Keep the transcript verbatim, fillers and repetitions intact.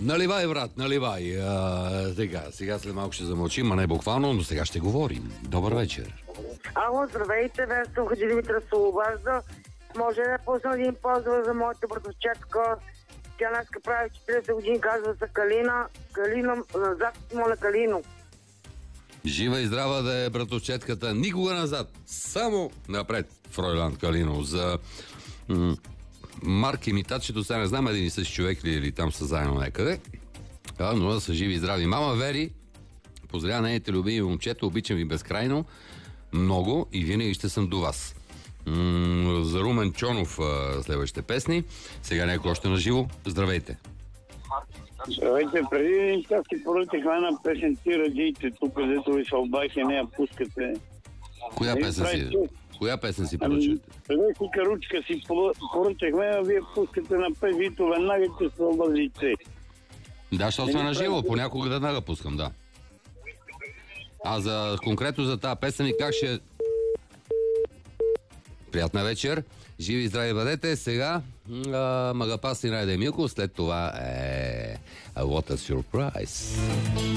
Наливай, брат, наливай. А, сега, сега след малко ще замълчим, а не буквално, но сега ще говорим. Добър вечер. Ало, здравейте, Весо Хаджи Димитър се обажда. Може да пусна един поздрав за моята братовчетка. Тя днеска прави четиридесет години, казва се Калина. Калина, назад моля Калино. Жива и здрава да е братовчетката. Никога назад, само напред, Фройланд Калино. За м- Марк и Митачето, сега не знам един и същи човек ли или там са заедно някъде. А, но да са живи и здрави. Мама Вери, поздравя нейните любими момчета, обичам ви безкрайно, много и винаги ще съм до вас. М- за Румен Чонов следващите песни. Сега някой още на живо. Здравейте. Здравейте, преди един час си поръчахме една песен ти раджиите тук, където ви се обайхи, не я пускате. Коя Не песен си? правите. Коя песен си Ами, поръчате? преди си каручка си поръчахме, а вие пускате на пет вито, веднага ще се обазите. Да, защото сме на живо, понякога веднага пускам, да. А за конкретно за тази песен и как ще... Приятна вечер, живи и здрави бъдете. Сега Магапас и Райда Милко, след това е... What a surprise!